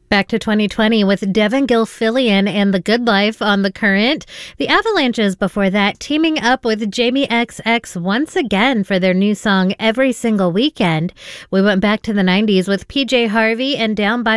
Back to 2020 with Devin Gilfillian and The Good Life on The Current. The Avalanches before that teaming up with Jamie XX once again for their new song Every Single Weekend. We went back to the 90s with PJ Harvey and Down by